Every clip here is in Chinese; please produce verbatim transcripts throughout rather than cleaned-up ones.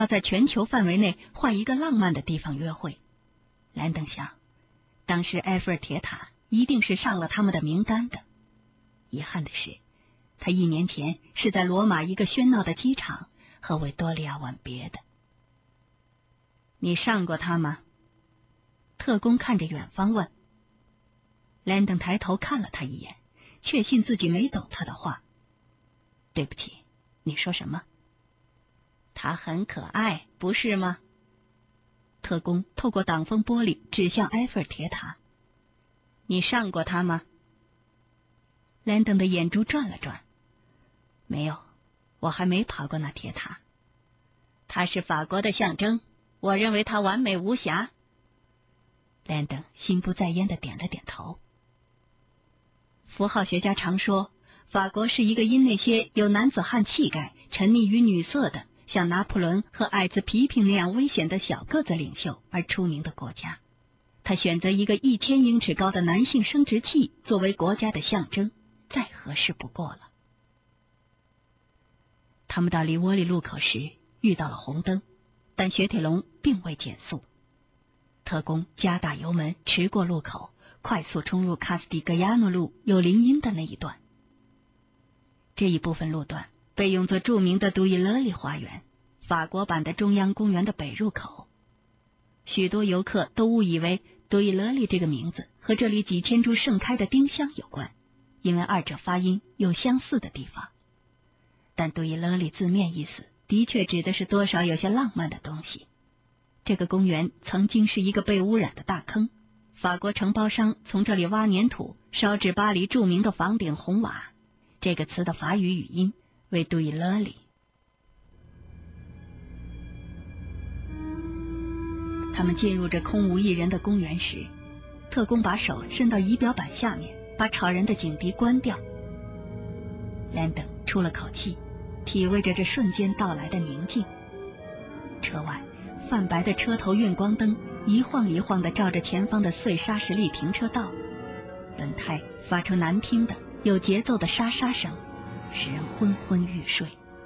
要在全球范围内换一个浪漫的地方约会。兰登想，当时埃菲尔铁塔一定是上了他们的名单的。遗憾的是，他一年前是在罗马一个喧闹的机场和维多利亚吻别的。你上过他吗？特工看着远方问。兰登抬头看了他一眼，确信自己没懂他的话。对不起，你说什么？他很可爱，不是吗？特工透过挡风玻璃指向埃菲尔铁塔。你上过他吗？兰登的眼珠转了转。没有，我还没爬过那铁塔。它是法国的象征，我认为它完美无瑕。兰登心不在焉地点了点头。符号学家常说，法国是一个因那些有男子汉气概、沉溺于女色的像拿破仑和艾兹皮平那样危险的小个子领袖而出名的国家。他选择一个一千英尺高的男性生殖器作为国家的象征，再合适不过了。他们到里沃利路口时遇到了红灯，但雪铁龙并未减速。特工加大油门驰过路口，快速冲入卡斯蒂格亚诺路有林荫的那一段。这一部分路段被用作著名的杜伊勒利花园，法国版的中央公园的北入口。许多游客都误以为杜伊勒利这个名字和这里几千株盛开的丁香有关，因为二者发音有相似的地方。但杜伊勒利字面意思的确指的是多少有些浪漫的东西。这个公园曾经是一个被污染的大坑，法国承包商从这里挖粘土，烧制巴黎著名的房顶红瓦。这个词的法语语音为杜伊勒利。他们进入这空无一人的公园时，特工把手伸到仪表板下面，把吵人的警笛关掉。兰登出了口气，体味着这瞬间到来的宁静。车外泛白的车头运光灯一晃一晃地照着前方的碎砂石砾停车道，轮胎发出难听的有节奏的沙沙声，使人昏昏欲睡。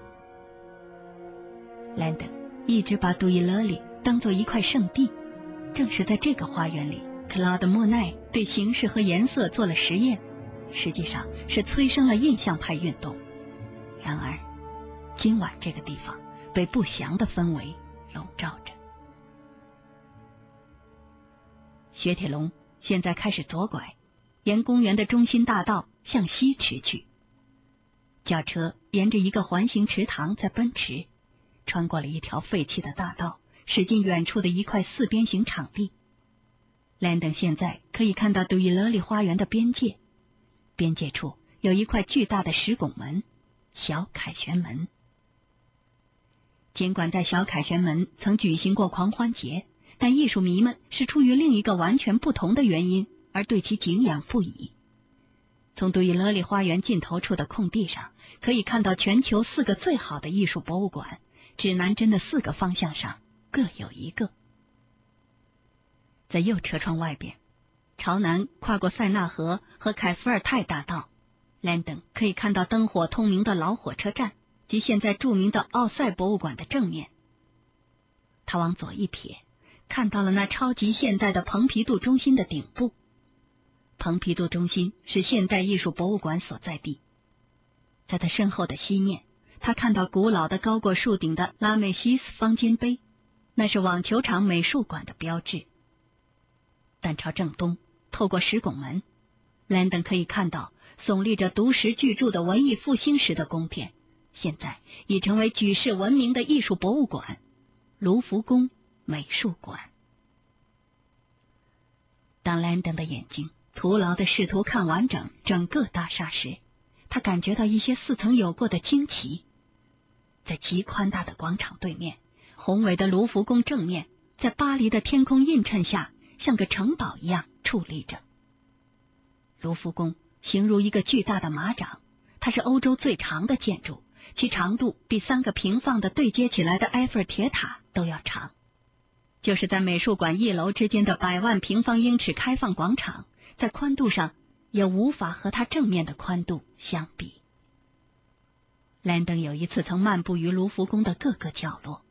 兰登一直把杜伊勒利当作一块圣地，正是在这个花园里，克劳德·莫奈对形式和颜色做了实验，实际上是催生了印象派运动。然而今晚这个地方被不祥的氛围笼罩着。雪铁龙现在开始左拐，沿公园的中心大道向西驰去。轿车沿着一个环形池塘在奔驰，穿过了一条废弃的大道，驶进远处的一块四边形场地。兰登现在可以看到杜伊勒利花园的边界，边界处有一块巨大的石拱门，小凯旋门。尽管在小凯旋门曾举行过狂欢节，但艺术迷们是出于另一个完全不同的原因而对其敬仰不已。从杜伊勒利花园尽头处的空地上，可以看到全球四个最好的艺术博物馆，指南针的四个方向上各有一个。在右车窗外边，朝南跨过塞纳河和凯伏尔泰大道，兰登可以看到灯火通明的老火车站及现在著名的奥赛博物馆的正面。他往左一瞥，看到了那超级现代的蓬皮杜中心的顶部。蓬皮杜中心是现代艺术博物馆所在地。在他身后的西面，他看到古老的高过树顶的拉美西斯方尖碑，那是网球场美术馆的标志。但朝正东，透过石拱门，兰登可以看到耸立着独石巨柱的文艺复兴时的宫殿，现在已成为举世闻名的艺术博物馆——卢浮宫美术馆。当兰登的眼睛徒劳地试图看完整整个大厦时，他感觉到一些似曾有过的惊奇。在极宽大的广场对面，宏伟的卢浮宫正面，在巴黎的天空映衬下，像个城堡一样矗立着。卢浮宫形如一个巨大的马掌，它是欧洲最长的建筑，其长度比三个平放的对接起来的埃菲尔铁塔都要长。就是在美术馆一楼之间的百万平方英尺开放广场，在宽度上也无法和它正面的宽度相比。兰登有一次曾漫步于卢浮宫的各个角落，